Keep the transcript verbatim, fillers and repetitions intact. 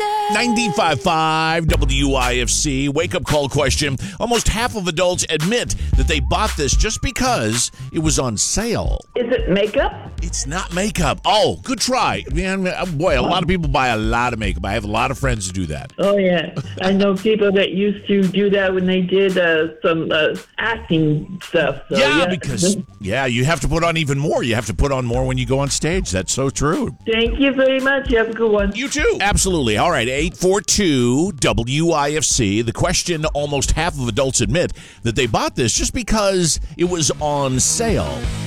ninety-five point five W I F C wake-up call question. Almost half of adults admit that they bought this just because it was on sale. Is it makeup? It's not makeup. Oh, good try. Man, boy, a lot of people buy a lot of makeup. I have a lot of friends who do that. Oh, yeah. I know people that used to do that when they did uh, some uh, acting stuff. So, yeah, yeah, because, yeah, you have to put on even more. You have to put on more when you go on stage. That's so true. Thank you very much. You have a good one. You too. Absolutely. All right, eight four two W I F C. The question, almost half of adults admit that they bought this just because it was on sale.